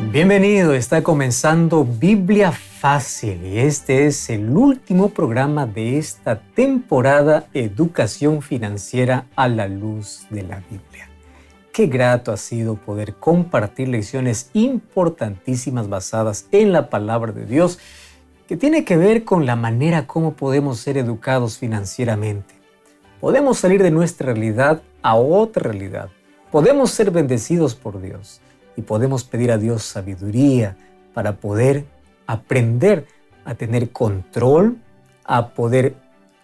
Bienvenido, está comenzando Biblia Fácil y este es el último programa de esta temporada Educación Financiera a la Luz de la Biblia. Qué grato ha sido poder compartir lecciones importantísimas basadas en la palabra de Dios que tiene que ver con la manera como podemos ser educados financieramente. Podemos salir de nuestra realidad a otra realidad. Podemos ser bendecidos por Dios. Y podemos pedir a Dios sabiduría para poder aprender a tener control, a poder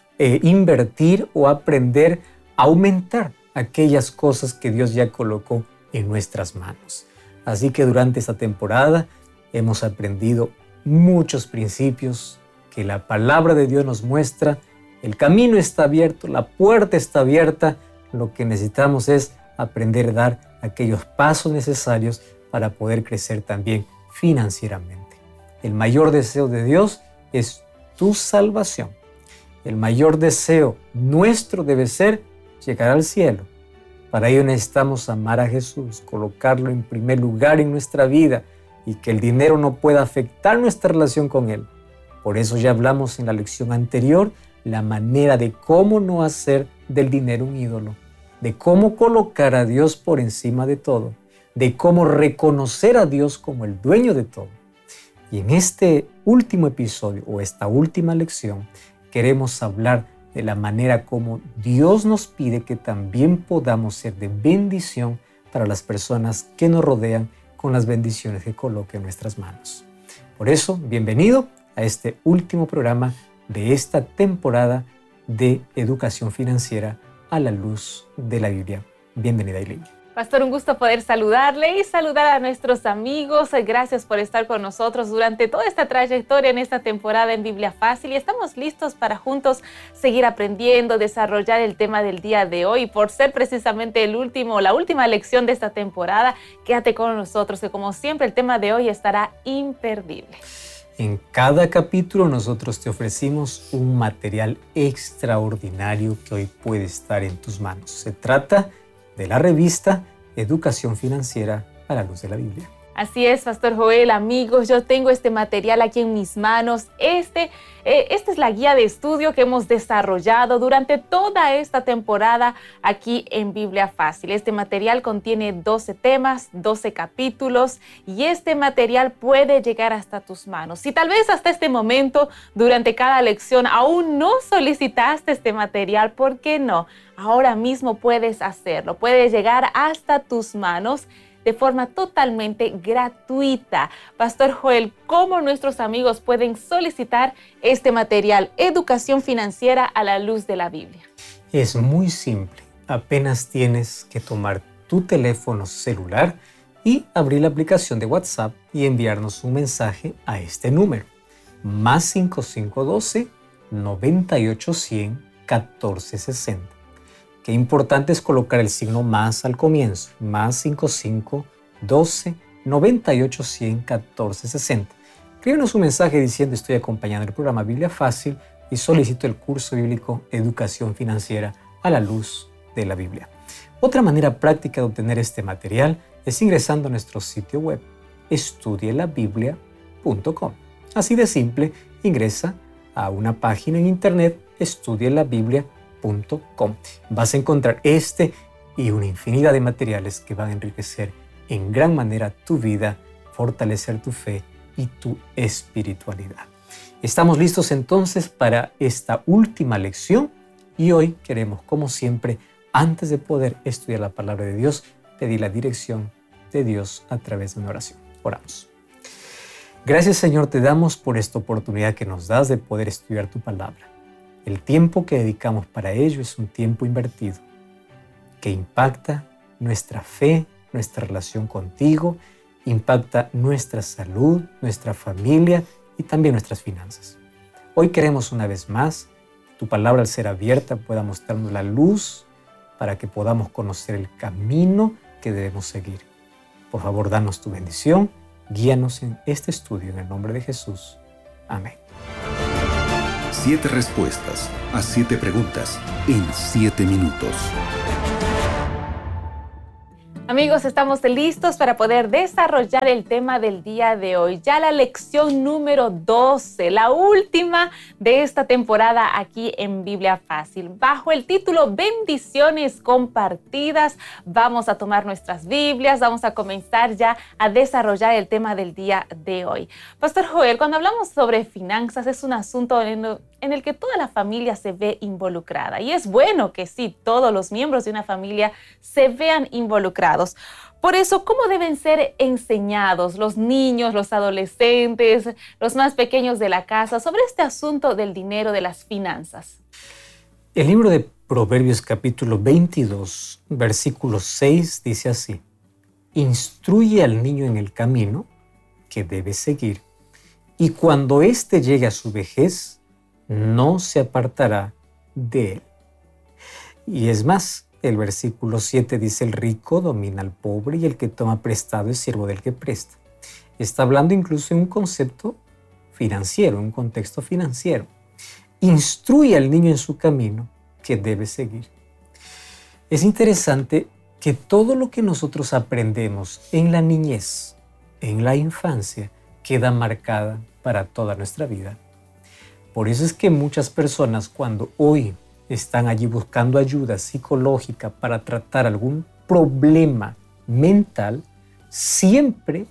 invertir o aprender a aumentar aquellas cosas que Dios ya colocó en nuestras manos. Así que durante esta temporada hemos aprendido muchos principios que la palabra de Dios nos muestra. El camino está abierto, la puerta está abierta. Lo que necesitamos es aprender a dar aquellos pasos necesarios para poder crecer también financieramente. El mayor deseo de Dios es tu salvación. El mayor deseo nuestro debe ser llegar al cielo. Para ello necesitamos amar a Jesús, colocarlo en primer lugar en nuestra vida y que el dinero no pueda afectar nuestra relación con Él. Por eso ya hablamos en la lección anterior la manera de cómo no hacer del dinero un ídolo, de cómo colocar a Dios por encima de todo, de cómo reconocer a Dios como el dueño de todo. Y en este último episodio o esta última lección queremos hablar de la manera como Dios nos pide que también podamos ser de bendición para las personas que nos rodean con las bendiciones que coloca en nuestras manos. Por eso, bienvenido a este último programa de esta temporada de Educación Financiera a la Luz de la Biblia. Bienvenida, Aileen. Pastor, un gusto poder saludarle y saludar a nuestros amigos. Gracias por estar con nosotros durante toda esta trayectoria en esta temporada en Biblia Fácil y estamos listos para juntos seguir aprendiendo, desarrollar el tema del día de hoy. Por ser precisamente la última lección de esta temporada, quédate con nosotros que como siempre el tema de hoy estará imperdible. En cada capítulo nosotros te ofrecimos un material extraordinario que hoy puede estar en tus manos. Se trata de la revista Educación Financiera a la Luz de la Biblia. Así es, Pastor Joel, amigos, yo tengo este material aquí en mis manos. Esta es la guía de estudio que hemos desarrollado durante toda esta temporada aquí en Biblia Fácil. Este material contiene 12 temas, 12 capítulos y este material puede llegar hasta tus manos. Si tal vez hasta este momento, durante cada lección, aún no solicitaste este material, ¿por qué no? Ahora mismo puedes hacerlo, puede llegar hasta tus manos de forma totalmente gratuita. Pastor Joel, ¿cómo nuestros amigos pueden solicitar este material, Educación Financiera a la Luz de la Biblia? Es muy simple. Apenas tienes que tomar tu teléfono celular y abrir la aplicación de WhatsApp y enviarnos un mensaje a este número. Más 5512 9810 1460. Qué importante es colocar el signo más al comienzo, más 55 12 98 100 14 60. Escríbenos un mensaje diciendo estoy acompañando el programa Biblia Fácil y solicito el curso bíblico Educación Financiera a la Luz de la Biblia. Otra manera práctica de obtener este material es ingresando a nuestro sitio web estudielabiblia.com. Así de simple, ingresa a una página en internet estudielabiblia.com. Vas a encontrar este y una infinidad de materiales que van a enriquecer en gran manera tu vida, fortalecer tu fe y tu espiritualidad. Estamos listos entonces para esta última lección y hoy queremos, como siempre, antes de poder estudiar la palabra de Dios, pedir la dirección de Dios a través de una oración. Oramos. Gracias, Señor, te damos por esta oportunidad que nos das de poder estudiar tu palabra. El tiempo que dedicamos para ello es un tiempo invertido, que impacta nuestra fe, nuestra relación contigo, impacta nuestra salud, nuestra familia y también nuestras finanzas. Hoy queremos una vez más, tu palabra al ser abierta pueda mostrarnos la luz para que podamos conocer el camino que debemos seguir. Por favor, danos tu bendición, guíanos en este estudio en el nombre de Jesús. Amén. 7 respuestas a 7 preguntas en 7 minutos. Amigos, estamos listos para poder desarrollar el tema del día de hoy. Ya la lección número 12, la última de esta temporada aquí en Biblia Fácil. Bajo el título Bendiciones Compartidas, vamos a tomar nuestras Biblias, vamos a comenzar ya a desarrollar el tema del día de hoy. Pastor Joel, cuando hablamos sobre finanzas es un asunto en el que toda la familia se ve involucrada. Y es bueno que sí, todos los miembros de una familia se vean involucrados. Por eso, ¿cómo deben ser enseñados los niños, los adolescentes, los más pequeños de la casa sobre este asunto del dinero, de las finanzas? El libro de Proverbios capítulo 22, versículo 6 dice así: instruye al niño en el camino que debe seguir, y cuando éste llegue a su vejez, no se apartará de él. Y es más, el versículo 7 dice: el rico domina al pobre y el que toma prestado es siervo del que presta. Está hablando incluso en un concepto financiero, en un contexto financiero. Instruye al niño en su camino que debe seguir. Es interesante que todo lo que nosotros aprendemos en la niñez, en la infancia, queda marcada para toda nuestra vida. Por eso es que muchas personas, cuando hoy están allí buscando ayuda psicológica para tratar algún problema mental, siempre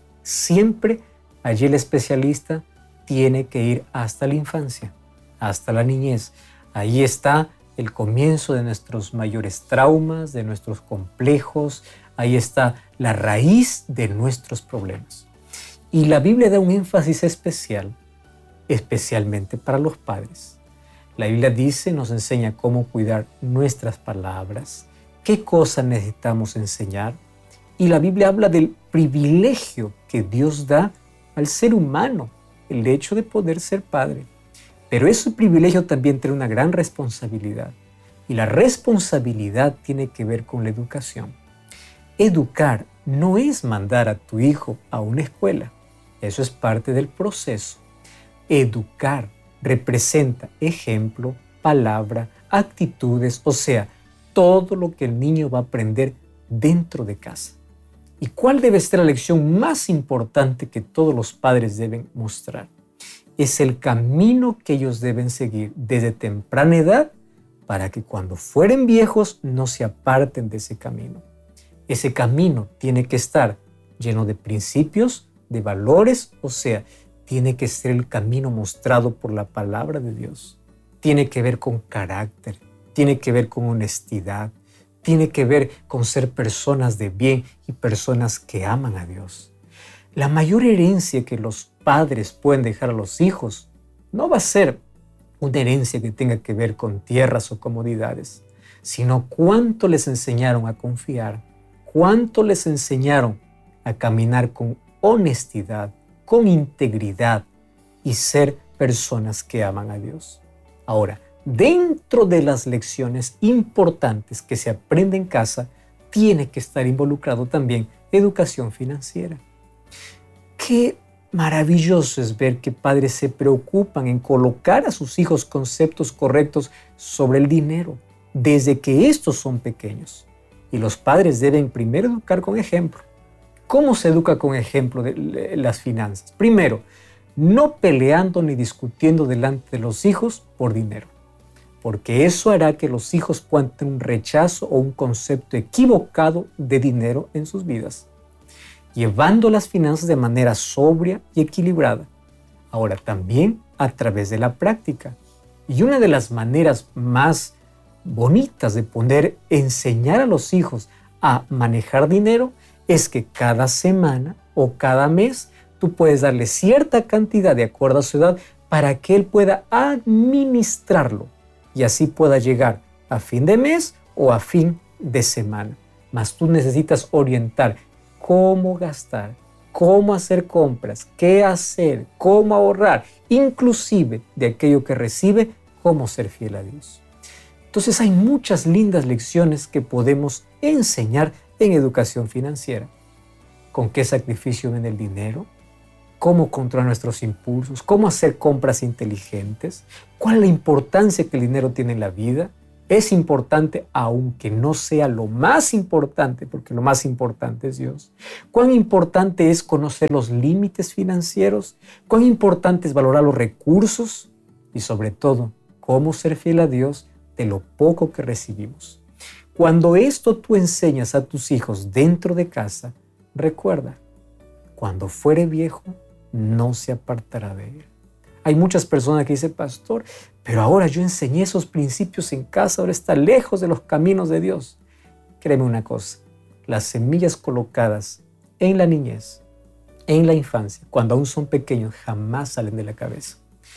allí el especialista tiene que ir hasta la infancia, hasta la niñez. Ahí está el comienzo de nuestros mayores traumas, de nuestros complejos, ahí está la raíz de nuestros problemas. Y la Biblia da un énfasis especial, especialmente para los padres. La Biblia dice, nos enseña cómo cuidar nuestras palabras, qué cosas necesitamos enseñar. Y la Biblia habla del privilegio que Dios da al ser humano, el hecho de poder ser padre. Pero ese privilegio también tiene una gran responsabilidad. Y la responsabilidad tiene que ver con la educación. Educar no es mandar a tu hijo a una escuela. Eso es parte del proceso. Educar representa ejemplo, palabra, actitudes, o sea, todo lo que el niño va a aprender dentro de casa. ¿Y cuál debe ser la lección más importante que todos los padres deben mostrar? Es el camino que ellos deben seguir desde temprana edad para que cuando fueren viejos no se aparten de ese camino. Ese camino tiene que estar lleno de principios, de valores, o sea, tiene que ser el camino mostrado por la palabra de Dios. Tiene que ver con carácter, tiene que ver con honestidad, tiene que ver con ser personas de bien y personas que aman a Dios. La mayor herencia que los padres pueden dejar a los hijos no va a ser una herencia que tenga que ver con tierras o comodidades, sino cuánto les enseñaron a confiar, cuánto les enseñaron a caminar con honestidad, con integridad y ser personas que aman a Dios. Ahora, dentro de las lecciones importantes que se aprende en casa, tiene que estar involucrado también educación financiera. Qué maravilloso es ver que padres se preocupan en colocar a sus hijos conceptos correctos sobre el dinero, desde que estos son pequeños. Y los padres deben primero educar con ejemplo. ¿Cómo se educa con ejemplo de las finanzas? Primero, no peleando ni discutiendo delante de los hijos por dinero, porque eso hará que los hijos puedan tener un rechazo o un concepto equivocado de dinero en sus vidas, llevando las finanzas de manera sobria y equilibrada. Ahora, también a través de la práctica. Y una de las maneras más bonitas de poder enseñar a los hijos a manejar dinero es que cada semana o cada mes tú puedes darle cierta cantidad de acuerdo a su edad para que él pueda administrarlo y así pueda llegar a fin de mes o a fin de semana. Mas tú necesitas orientar cómo gastar, cómo hacer compras, qué hacer, cómo ahorrar, inclusive de aquello que recibe, cómo ser fiel a Dios. Entonces hay muchas lindas lecciones que podemos enseñar en educación financiera. ¿Con qué sacrificio viene el dinero? ¿Cómo controlar nuestros impulsos? ¿Cómo hacer compras inteligentes? ¿Cuál es la importancia que el dinero tiene en la vida? Es importante, aunque no sea lo más importante, porque lo más importante es Dios. ¿Cuán importante es conocer los límites financieros? ¿Cuán importante es valorar los recursos? Y sobre todo, cómo ser fiel a Dios de lo poco que recibimos. Cuando esto tú enseñas a tus hijos dentro de casa, recuerda, cuando fuere viejo, no se apartará de él. Hay muchas personas que dicen, pastor, pero ahora yo enseñé esos principios en casa, ahora está lejos de los caminos de Dios. Créeme una cosa, las semillas colocadas en la niñez, en la infancia, cuando aún son pequeños, jamás salen de la cabeza.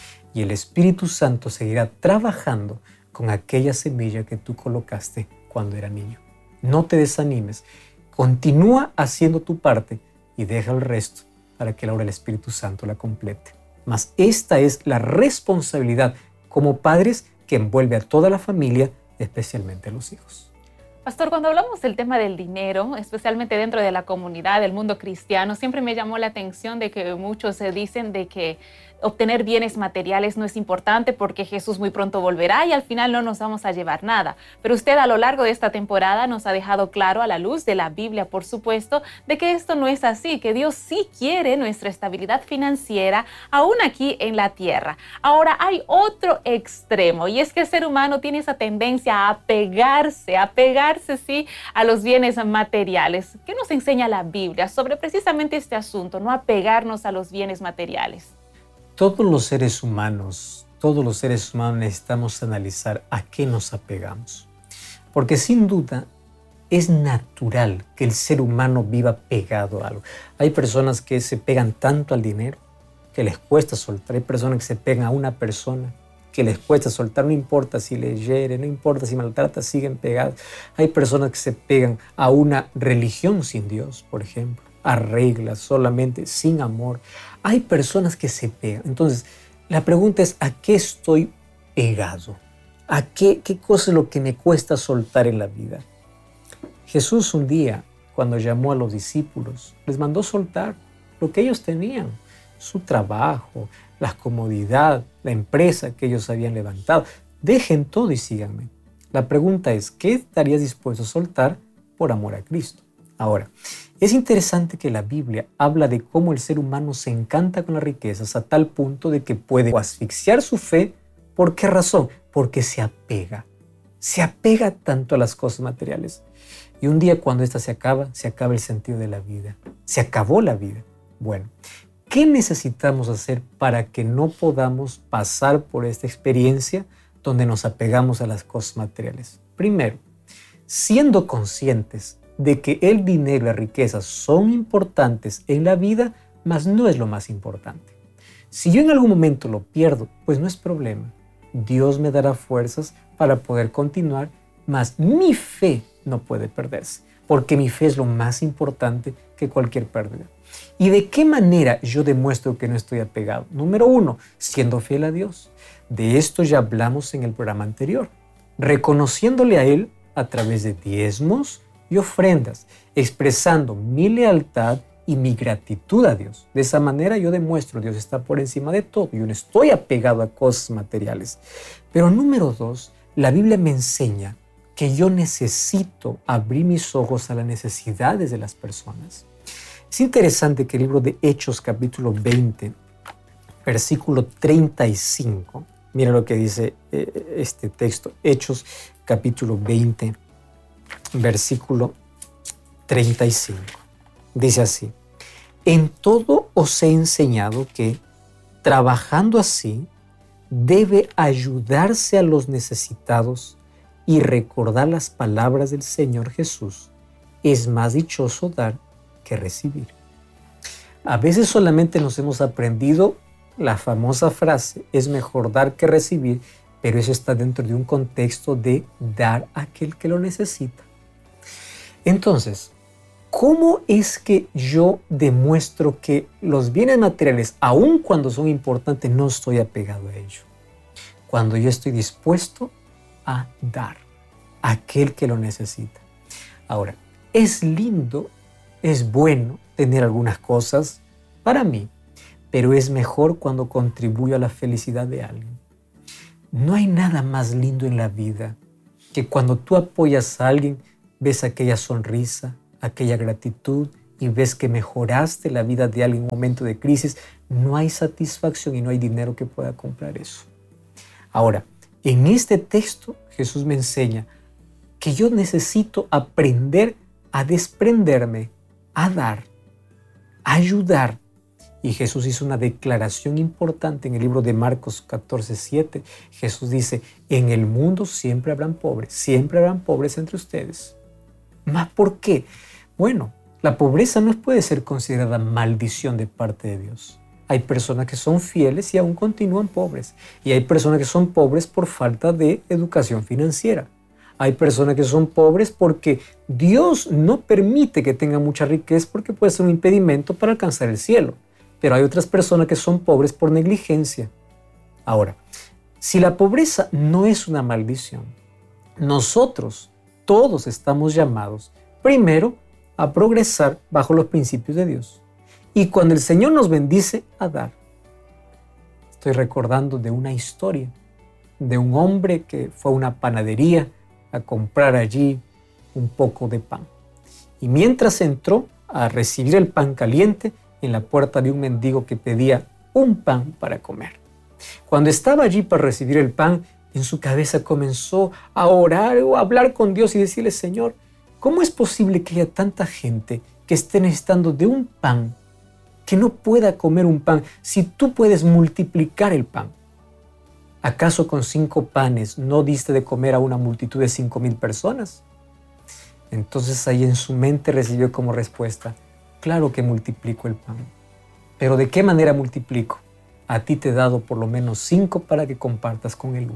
Y el Espíritu Santo seguirá trabajando con aquella semilla que tú colocaste cuando era niño. No te desanimes, continúa haciendo tu parte y deja el resto para que ahora el Espíritu Santo la complete. Mas esta es la responsabilidad como padres que envuelve a toda la familia, especialmente a los hijos. Pastor, cuando hablamos del tema del dinero, especialmente dentro de la comunidad, del mundo cristiano, siempre me llamó la atención de que muchos se dicen de que obtener bienes materiales no es importante porque Jesús muy pronto volverá y al final no nos vamos a llevar nada. Pero usted a lo largo de esta temporada nos ha dejado claro, a la luz de la Biblia, por supuesto, de que esto no es así, que Dios sí quiere nuestra estabilidad financiera aún aquí en la tierra. Ahora hay otro extremo y es que el ser humano tiene esa tendencia a apegarse sí, a los bienes materiales. ¿Qué nos enseña la Biblia sobre precisamente este asunto, no apegarnos a los bienes materiales? Todos los seres humanos necesitamos analizar a qué nos apegamos. Porque sin duda es natural que el ser humano viva pegado a algo. Hay personas que se pegan tanto al dinero que les cuesta soltar. Hay personas que se pegan a una persona que les cuesta soltar. No importa si les hiere, no importa si maltrata, siguen pegados. Hay personas que se pegan a una religión sin Dios, por ejemplo, a reglas solamente, sin amor. Hay personas que se pegan. Entonces, la pregunta es, ¿a qué estoy pegado? ¿A qué cosa es lo que me cuesta soltar en la vida? Jesús un día, cuando llamó a los discípulos, les mandó soltar lo que ellos tenían, su trabajo, la comodidad, la empresa que ellos habían levantado. Dejen todo y síganme. La pregunta es, ¿qué estarías dispuesto a soltar por amor a Cristo? Ahora, es interesante que la Biblia habla de cómo el ser humano se encanta con las riquezas a tal punto de que puede asfixiar su fe. ¿Por qué razón? Porque se apega. Se apega tanto a las cosas materiales. Y un día cuando esta se acaba el sentido de la vida. Se acabó la vida. Bueno, ¿qué necesitamos hacer para que no podamos pasar por esta experiencia donde nos apegamos a las cosas materiales? Primero, siendo conscientes de que el dinero y la riqueza son importantes en la vida, mas no es lo más importante. Si yo en algún momento lo pierdo, pues no es problema. Dios me dará fuerzas para poder continuar, mas mi fe no puede perderse, porque mi fe es lo más importante que cualquier pérdida. ¿Y de qué manera yo demuestro que no estoy apegado? Número 1, siendo fiel a Dios. De esto ya hablamos en el programa anterior. Reconociéndole a Él a través de diezmos y ofrendas, expresando mi lealtad y mi gratitud a Dios. De esa manera yo demuestro que Dios está por encima de todo. Yo no estoy apegado a cosas materiales. Pero número 2, la Biblia me enseña que yo necesito abrir mis ojos a las necesidades de las personas. Es interesante que el libro de Hechos, capítulo 20, versículo 35, mira lo que dice este texto, Hechos, capítulo 20, versículo 35. Dice así: en todo os he enseñado que, trabajando así, debe ayudarse a los necesitados y recordar las palabras del Señor Jesús. Es más dichoso dar que recibir. A veces solamente nos hemos aprendido la famosa frase, es mejor dar que recibir, pero eso está dentro de un contexto de dar a aquel que lo necesita. Entonces, ¿cómo es que yo demuestro que los bienes materiales, aun cuando son importantes, no estoy apegado a ellos? Cuando yo estoy dispuesto a dar a aquel que lo necesita. Ahora, es lindo, es bueno tener algunas cosas para mí, pero es mejor cuando contribuyo a la felicidad de alguien. No hay nada más lindo en la vida que cuando tú apoyas a alguien, ves aquella sonrisa, aquella gratitud y ves que mejoraste la vida de alguien en un momento de crisis. No hay satisfacción y no hay dinero que pueda comprar eso. Ahora, en este texto Jesús me enseña que yo necesito aprender a desprenderme, a dar, a ayudar. Y Jesús hizo una declaración importante en el libro de Marcos 14:7. Jesús dice, en el mundo siempre habrán pobres entre ustedes. ¿Más por qué? Bueno, la pobreza no puede ser considerada maldición de parte de Dios. Hay personas que son fieles y aún continúan pobres. Y hay personas que son pobres por falta de educación financiera. Hay personas que son pobres porque Dios no permite que tengan mucha riqueza porque puede ser un impedimento para alcanzar el cielo. Pero hay otras personas que son pobres por negligencia. Ahora, si la pobreza no es una maldición, nosotros todos estamos llamados, primero, a progresar bajo los principios de Dios. Y cuando el Señor nos bendice, a dar. Estoy recordando de una historia de un hombre que fue a una panadería a comprar allí un poco de pan. Y mientras entró a recibir el pan caliente, en la puerta había un mendigo que pedía un pan para comer. Cuando estaba allí para recibir el pan, en su cabeza comenzó a orar o a hablar con Dios y decirle, Señor, ¿cómo es posible que haya tanta gente que esté necesitando de un pan, que no pueda comer un pan, si tú puedes multiplicar el pan? ¿Acaso con 5 panes no diste de comer a una multitud de 5,000 personas? Entonces ahí en su mente recibió como respuesta, claro que multiplico el pan. ¿Pero de qué manera multiplico? A ti te he dado por lo menos 5 para que compartas con el 1.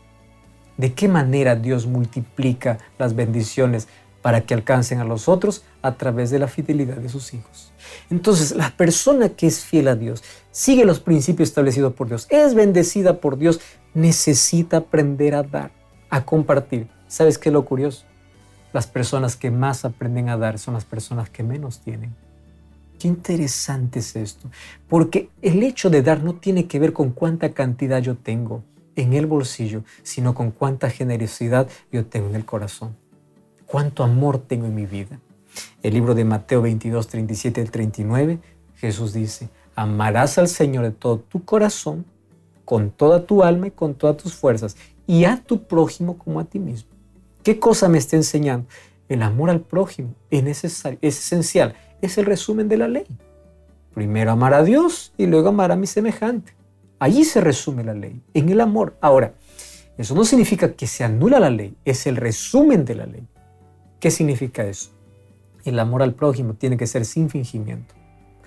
¿De qué manera Dios multiplica las bendiciones para que alcancen a los otros? A través de la fidelidad de sus hijos. Entonces, la persona que es fiel a Dios, sigue los principios establecidos por Dios, es bendecida por Dios, necesita aprender a dar, a compartir. ¿Sabes qué es lo curioso? Las personas que más aprenden a dar son las personas que menos tienen. Qué interesante es esto, porque el hecho de dar no tiene que ver con cuánta cantidad yo tengo en el bolsillo, sino con cuánta generosidad yo tengo en el corazón, cuánto amor tengo en mi vida. El libro de Mateo 22, 37 al 39, Jesús dice, amarás al Señor de todo tu corazón, con toda tu alma y con todas tus fuerzas, y a tu prójimo como a ti mismo. ¿Qué cosa me está enseñando? El amor al prójimo es necesario, es esencial, es el resumen de la ley. Primero amar a Dios y luego amar a mi semejante. Allí se resume la ley, en el amor. Ahora, eso no significa que se anula la ley, es el resumen de la ley. ¿Qué significa eso? El amor al prójimo tiene que ser sin fingimiento.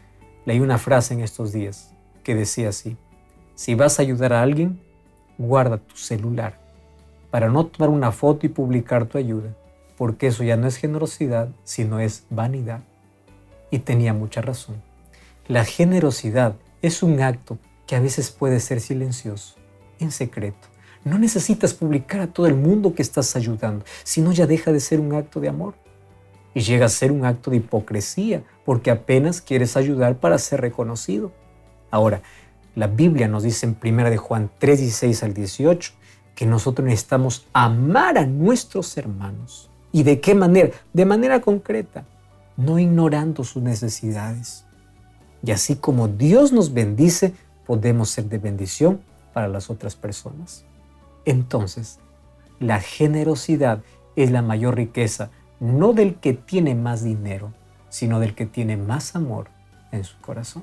Leí una frase en estos días que decía así, si vas a ayudar a alguien, guarda tu celular para no tomar una foto y publicar tu ayuda, porque eso ya no es generosidad, sino es vanidad. Y tenía mucha razón. La generosidad es un acto que a veces puede ser silencioso, en secreto. No necesitas publicar a todo el mundo que estás ayudando, sino ya deja de ser un acto de amor. Y llega a ser un acto de hipocresía, porque apenas quieres ayudar para ser reconocido. Ahora, la Biblia nos dice en 1 de Juan 3, 16 al 18, que nosotros necesitamos amar a nuestros hermanos. ¿Y de qué manera? De manera concreta, no ignorando sus necesidades. Y así como Dios nos bendice, podemos ser de bendición para las otras personas. Entonces, la generosidad es la mayor riqueza, no del que tiene más dinero, sino del que tiene más amor en su corazón.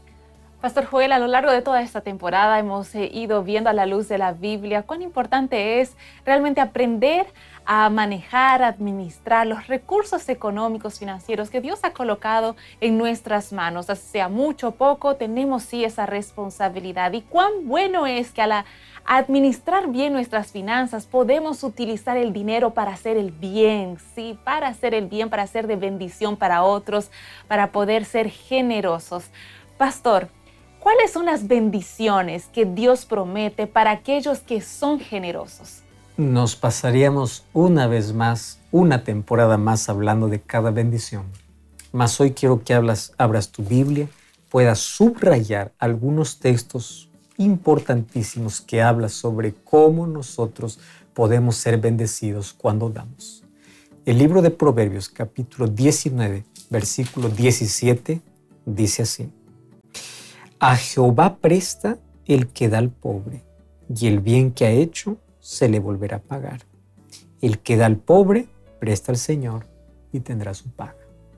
Pastor Joel, a lo largo de toda esta temporada hemos ido viendo a la luz de la Biblia cuán importante es realmente aprender a manejar, a administrar los recursos económicos, financieros que Dios ha colocado en nuestras manos. Sea mucho o poco, tenemos sí esa responsabilidad. Y cuán bueno es que al administrar bien nuestras finanzas podemos utilizar el dinero para hacer el bien, sí, para hacer el bien, para ser de bendición para otros, para poder ser generosos. Pastor, ¿cuáles son las bendiciones que Dios promete para aquellos que son generosos? Nos pasaríamos una vez más, una temporada más hablando de cada bendición. Mas hoy quiero que abras tu Biblia, puedas subrayar algunos textos importantísimos que hablan sobre cómo nosotros podemos ser bendecidos cuando damos. El libro de Proverbios, capítulo 19, versículo 17, dice así: A Jehová presta el que da al pobre, y el bien que ha hecho se le volverá a pagar. El que da al pobre, presta al Señor y tendrá su paga.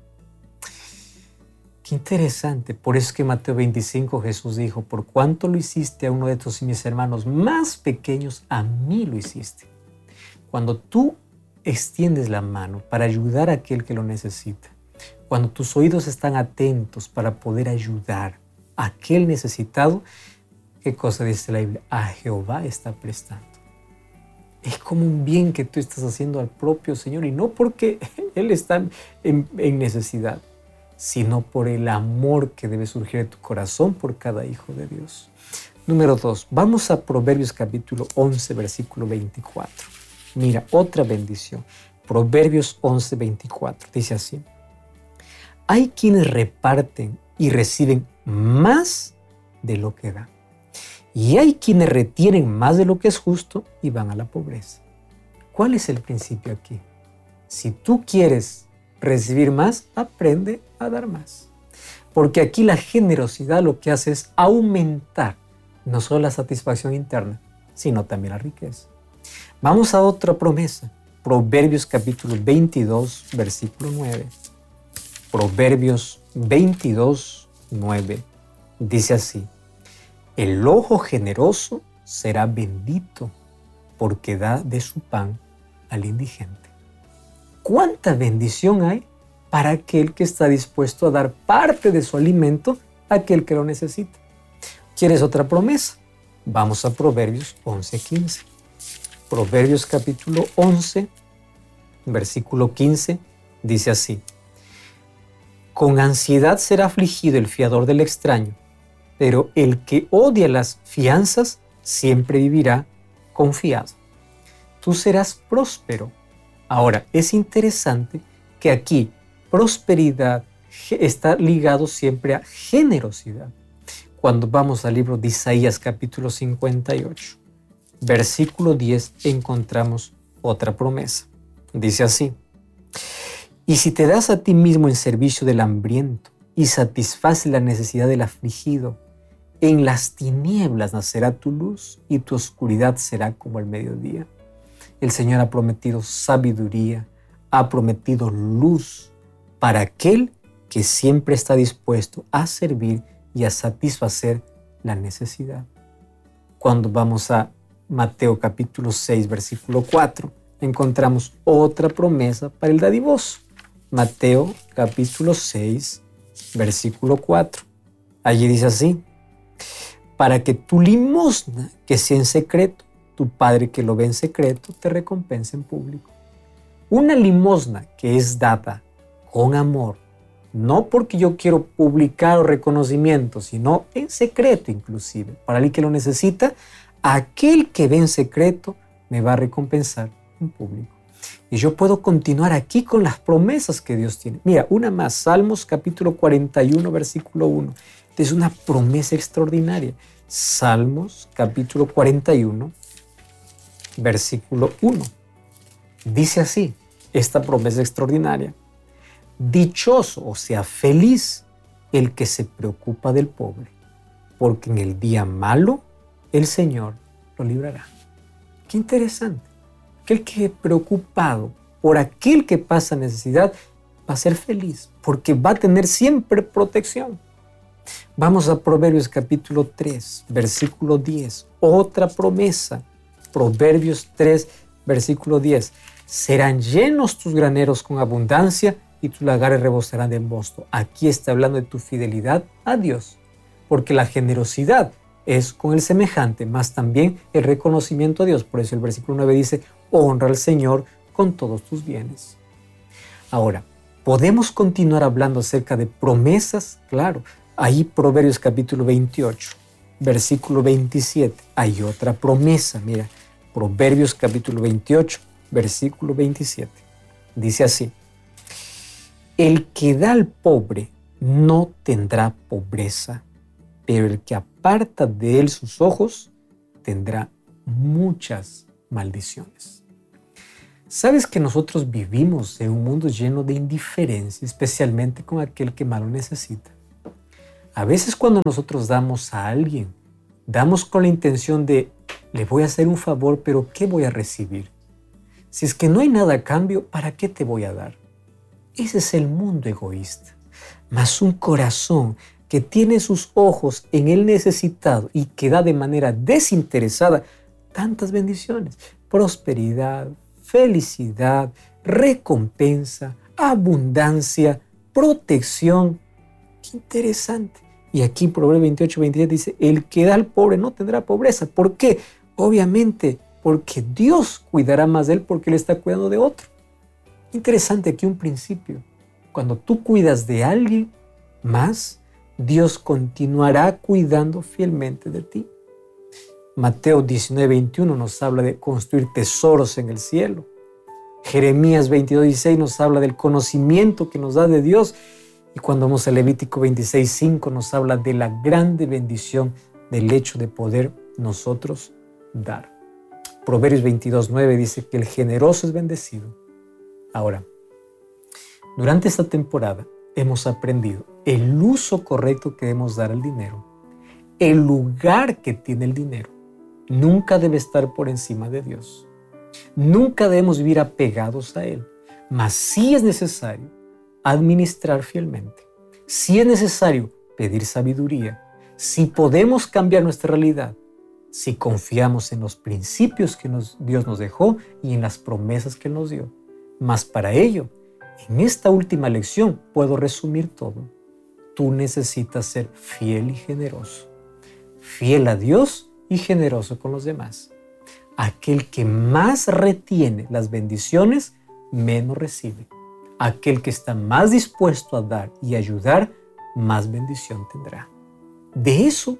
Qué interesante. Por eso es que en Mateo 25 Jesús dijo: por cuanto lo hiciste a uno de tus mis hermanos más pequeños, a mí lo hiciste. Cuando tú extiendes la mano para ayudar a aquel que lo necesita, cuando tus oídos están atentos para poder ayudar a aquel necesitado, ¿qué cosa dice la Biblia? A Jehová está prestando. Es como un bien que tú estás haciendo al propio Señor, y no porque Él está en necesidad, sino por el amor que debe surgir de tu corazón por cada hijo de Dios. Número 2, vamos a Proverbios capítulo 11, versículo 24. Mira, otra bendición. Proverbios 11, 24. Dice así: hay quienes reparten y reciben más de lo que dan, y hay quienes retienen más de lo que es justo y van a la pobreza. ¿Cuál es el principio aquí? Si tú quieres recibir más, aprende a dar más. Porque aquí la generosidad lo que hace es aumentar no solo la satisfacción interna, sino también la riqueza. Vamos a otra promesa. Proverbios capítulo 22, versículo 9. Proverbios 22, 9. Dice así: el ojo generoso será bendito, porque da de su pan al indigente. ¿Cuánta bendición hay para aquel que está dispuesto a dar parte de su alimento a aquel que lo necesita? ¿Quieres otra promesa? Vamos a Proverbios 11, 15. Proverbios capítulo 11, versículo 15, dice así: con ansiedad será afligido el fiador del extraño, pero el que odia las fianzas siempre vivirá confiado. Tú serás próspero. Ahora, es interesante que aquí prosperidad está ligado siempre a generosidad. Cuando vamos al libro de Isaías capítulo 58, versículo 10, encontramos otra promesa. Dice así: y si te das a ti mismo en servicio del hambriento y satisfaces la necesidad del afligido, en las tinieblas nacerá tu luz y tu oscuridad será como el mediodía. El Señor ha prometido sabiduría, ha prometido luz para aquel que siempre está dispuesto a servir y a satisfacer la necesidad. Cuando vamos a Mateo capítulo 6, versículo 4, encontramos otra promesa para el dadivoso. Mateo capítulo 6, versículo 4. Allí dice así: para que tu limosna, que sea en secreto, tu Padre que lo ve en secreto, te recompense en público. Una limosna que es dada con amor, no porque yo quiero publicar o reconocimiento, sino en secreto inclusive. Para el que lo necesita, aquel que ve en secreto me va a recompensar en público. Y yo puedo continuar aquí con las promesas que Dios tiene. Mira, una más, Salmos capítulo 41, versículo 1. Es una promesa extraordinaria. Salmos capítulo 41, versículo 1. Dice así, esta promesa extraordinaria: dichoso, o sea, feliz, el que se preocupa del pobre, porque en el día malo el Señor lo librará. Qué interesante. Aquel que es preocupado por aquel que pasa necesidad va a ser feliz, porque va a tener siempre protección. Vamos a Proverbios capítulo 3, versículo 10. Otra promesa. Proverbios 3, versículo 10. Serán llenos tus graneros con abundancia y tus lagares rebosarán de mosto. Aquí está hablando de tu fidelidad a Dios, porque la generosidad es con el semejante, más también el reconocimiento a Dios. Por eso el versículo 9 dice: honra al Señor con todos tus bienes. Ahora, ¿podemos continuar hablando acerca de promesas? Claro, ahí Proverbios capítulo 28, versículo 27, hay otra promesa. Mira, Proverbios capítulo 28, versículo 27. Dice así: el que da al pobre no tendrá pobreza, pero el que aparta de él sus ojos tendrá muchas maldiciones. ¿Sabes que nosotros vivimos en un mundo lleno de indiferencia, especialmente con aquel que más lo necesita? A veces cuando nosotros damos a alguien, damos con la intención de, le voy a hacer un favor, pero ¿qué voy a recibir? Si es que no hay nada a cambio, ¿para qué te voy a dar? Ese es el mundo egoísta. Mas un corazón que tiene sus ojos en el necesitado y que da de manera desinteresada tantas bendiciones, prosperidad, felicidad, recompensa, abundancia, protección. Qué interesante. Y aquí en Proverbios 28:23 dice, el que da al pobre no tendrá pobreza. ¿Por qué? Obviamente, porque Dios cuidará más de él porque él está cuidando de otro. Interesante aquí un principio. Cuando tú cuidas de alguien más, Dios continuará cuidando fielmente de ti. Mateo 19:21 nos habla de construir tesoros en el cielo. Jeremías 22:16 nos habla del conocimiento que nos da de Dios. Y cuando vamos a Levítico 26:5 nos habla de la grande bendición del hecho de poder nosotros dar. Proverbios 22:9 dice que el generoso es bendecido. Ahora, durante esta temporada hemos aprendido el uso correcto que debemos dar al dinero, el lugar que tiene el dinero. Nunca debe estar por encima de Dios. Nunca debemos vivir apegados a Él, mas sí es necesario administrar fielmente. Sí es necesario pedir sabiduría. Si podemos cambiar nuestra realidad, si confiamos en los principios que Dios nos dejó y en las promesas que Él nos dio. Mas para ello, en esta última lección puedo resumir todo. Tú necesitas ser fiel y generoso. Fiel a Dios y generoso con los demás. Aquel que más retiene las bendiciones, menos recibe. Aquel que está más dispuesto a dar y ayudar, más bendición tendrá. De eso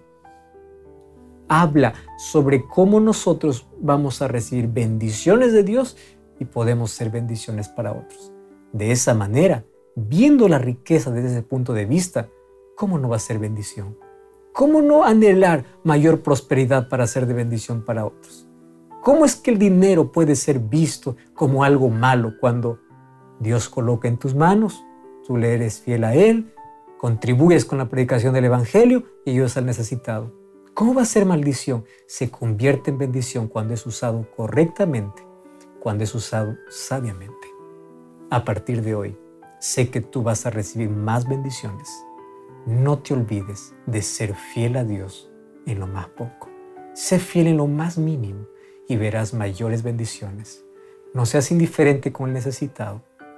habla sobre cómo nosotros vamos a recibir bendiciones de Dios y podemos ser bendiciones para otros. De esa manera, viendo la riqueza desde ese punto de vista, ¿cómo no va a ser bendición? ¿Cómo no anhelar mayor prosperidad para ser de bendición para otros? ¿Cómo es que el dinero puede ser visto como algo malo cuando Dios coloca en tus manos, tú le eres fiel a Él, contribuyes con la predicación del Evangelio y ayudas al necesitado? ¿Cómo va a ser maldición? Se convierte en bendición cuando es usado correctamente, cuando es usado sabiamente. A partir de hoy, sé que tú vas a recibir más bendiciones. No te olvides de ser fiel a Dios en lo más poco. Sé fiel en lo más mínimo y verás mayores bendiciones. No seas indiferente con el necesitado.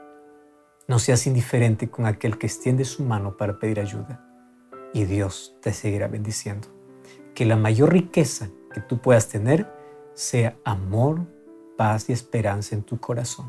No seas indiferente con aquel que extiende su mano para pedir ayuda. Y Dios te seguirá bendiciendo. Que la mayor riqueza que tú puedas tener sea amor, paz y esperanza en tu corazón.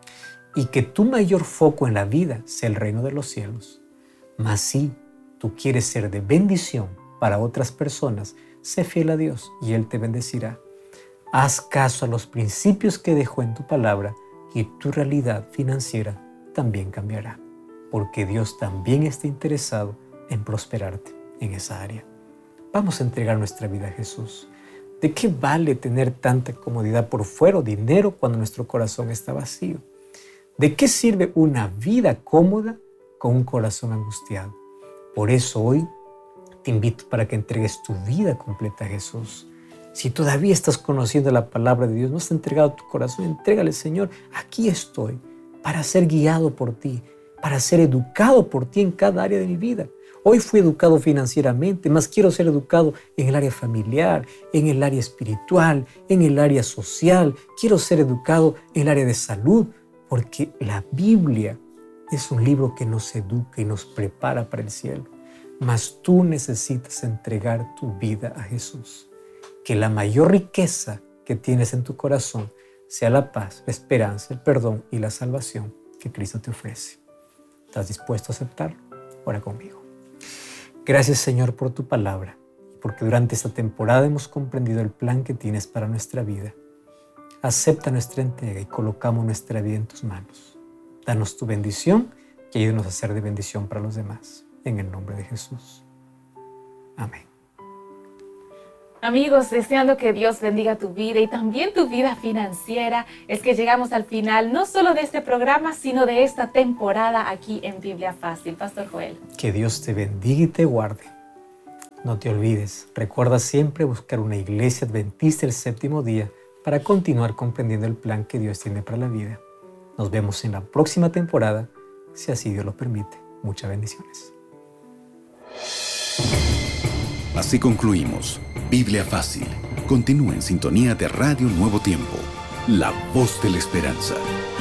Y que tu mayor foco en la vida sea el reino de los cielos. Mas si tú quieres ser de bendición para otras personas, sé fiel a Dios y Él te bendecirá. Haz caso a los principios que dejó en tu palabra y tu realidad financiera también cambiará, porque Dios también está interesado en prosperarte en esa área. Vamos a entregar nuestra vida a Jesús. ¿De qué vale tener tanta comodidad por fuera o dinero cuando nuestro corazón está vacío? ¿De qué sirve una vida cómoda con un corazón angustiado? Por eso hoy te invito para que entregues tu vida completa a Jesús. Si todavía estás conociendo la palabra de Dios, no has entregado tu corazón, entrégale, Señor, aquí estoy para ser guiado por ti, para ser educado por ti en cada área de mi vida. Hoy fui educado financieramente, más quiero ser educado en el área familiar, en el área espiritual, en el área social. Quiero ser educado en el área de salud, porque la Biblia es un libro que nos educa y nos prepara para el cielo. Mas tú necesitas entregar tu vida a Jesús. Que la mayor riqueza que tienes en tu corazón sea la paz, la esperanza, el perdón y la salvación que Cristo te ofrece. ¿Estás dispuesto a aceptarlo? Ora conmigo. Gracias, Señor, por tu palabra, porque durante esta temporada hemos comprendido el plan que tienes para nuestra vida. Acepta nuestra entrega y colocamos nuestra vida en tus manos. Danos tu bendición y ayúdanos a ser de bendición para los demás. En el nombre de Jesús. Amén. Amigos, deseando que Dios bendiga tu vida y también tu vida financiera, es que llegamos al final no solo de este programa, sino de esta temporada aquí en Biblia Fácil. Pastor Joel. Que Dios te bendiga y te guarde. No te olvides, recuerda siempre buscar una iglesia adventista el séptimo día para continuar comprendiendo el plan que Dios tiene para la vida. Nos vemos en la próxima temporada, si así Dios lo permite. Muchas bendiciones. Así concluimos Biblia Fácil. Continúa en sintonía de Radio Nuevo Tiempo, la voz de la esperanza.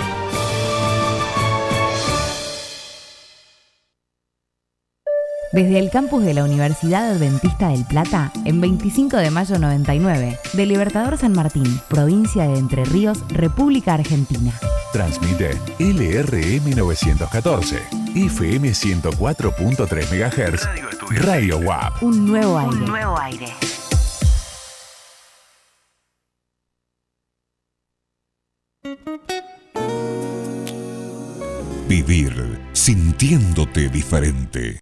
Desde el campus de la Universidad Adventista del Plata, en 25 de mayo 99, de Libertador San Martín, provincia de Entre Ríos, República Argentina. Transmite LRM 914, FM 104.3 MHz, Radio WAP. Un nuevo aire. Vivir sintiéndote diferente.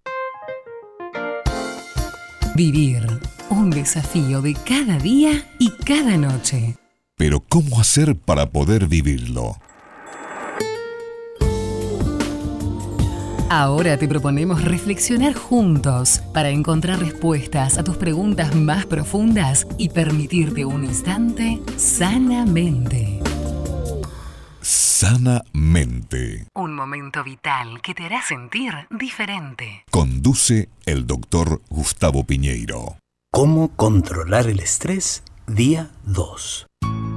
Vivir, un desafío de cada día y cada noche. Pero ¿cómo hacer para poder vivirlo? Ahora te proponemos reflexionar juntos para encontrar respuestas a tus preguntas más profundas y permitirte un instante sanamente. Sanamente. Un momento vital que te hará sentir diferente. Conduce el doctor Gustavo Piñeiro. ¿Cómo controlar el estrés? Día 2.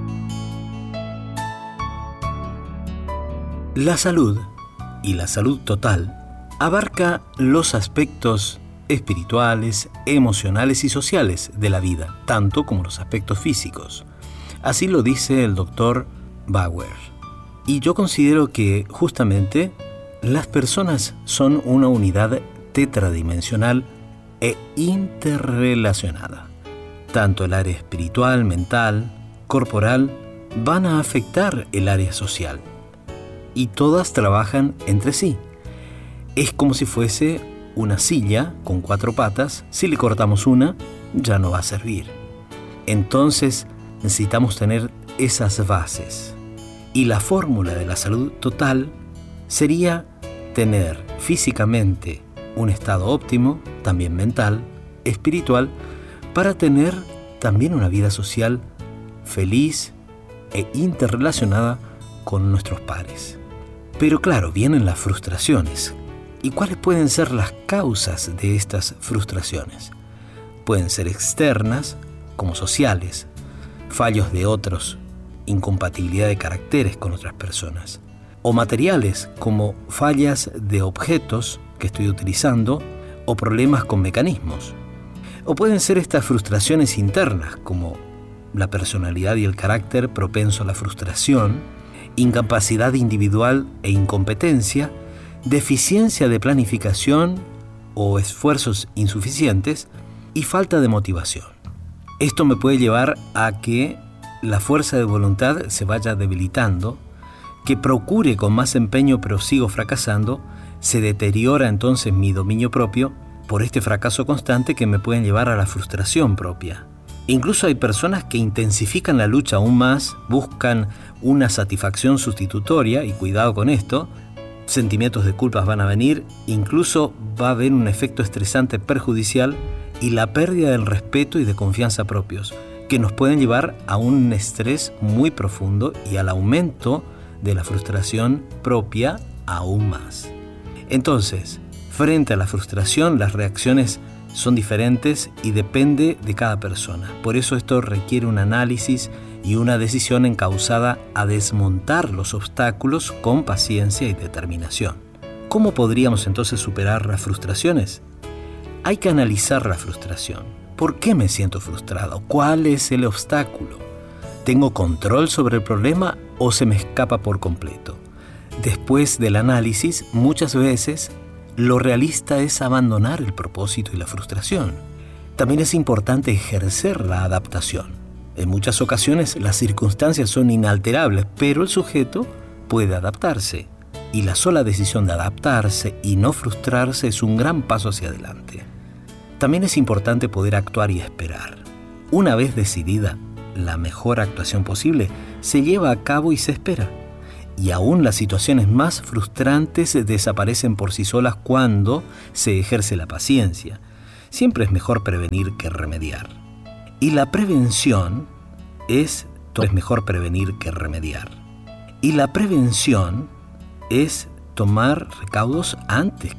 La salud, y la salud total, abarca los aspectos espirituales, emocionales y sociales de la vida, tanto como los aspectos físicos. Así lo dice el doctor Bauer. Y yo considero que justamente las personas son una unidad tetradimensional e interrelacionada. Tanto el área espiritual, mental, corporal, van a afectar el área social. Y todas trabajan entre sí. Es como si fuese una silla con 4 patas. Si le cortamos una, ya no va a servir. Entonces necesitamos tener esas bases. Y la fórmula de la salud total sería tener físicamente un estado óptimo, también mental, espiritual, para tener también una vida social feliz e interrelacionada con nuestros pares. Pero claro, vienen las frustraciones. ¿Y cuáles pueden ser las causas de estas frustraciones? Pueden ser externas, como sociales, fallos de otros, incompatibilidad de caracteres con otras personas, o materiales como fallas de objetos que estoy utilizando o problemas con mecanismos. O pueden ser estas frustraciones internas como la personalidad y el carácter propenso a la frustración, incapacidad individual e incompetencia, deficiencia de planificación o esfuerzos insuficientes y falta de motivación. Esto me puede llevar a que la fuerza de voluntad se vaya debilitando, que procure con más empeño pero sigo fracasando, se deteriora entonces mi dominio propio por este fracaso constante que me pueden llevar a la frustración propia. Incluso hay personas que intensifican la lucha aún más, buscan una satisfacción sustitutoria, y cuidado con esto, sentimientos de culpa van a venir, incluso va a haber un efecto estresante perjudicial y la pérdida del respeto y de confianza propios, que nos pueden llevar a un estrés muy profundo y al aumento de la frustración propia aún más. Entonces, frente a la frustración, las reacciones son diferentes y depende de cada persona. Por eso esto requiere un análisis y una decisión encauzada a desmontar los obstáculos con paciencia y determinación. ¿Cómo podríamos entonces superar las frustraciones? Hay que analizar la frustración. ¿Por qué me siento frustrado? ¿Cuál es el obstáculo? ¿Tengo control sobre el problema o se me escapa por completo? Después del análisis, muchas veces lo realista es abandonar el propósito y la frustración. También es importante ejercer la adaptación. En muchas ocasiones las circunstancias son inalterables, pero el sujeto puede adaptarse. Y la sola decisión de adaptarse y no frustrarse es un gran paso hacia adelante. También es importante poder actuar y esperar. Una vez decidida la mejor actuación posible, se lleva a cabo y se espera. Y aún las situaciones más frustrantes desaparecen por sí solas cuando se ejerce la paciencia. Siempre es mejor prevenir que remediar. Y la prevención es mejor prevenir que remediar. Y la prevención es tomar recaudos antes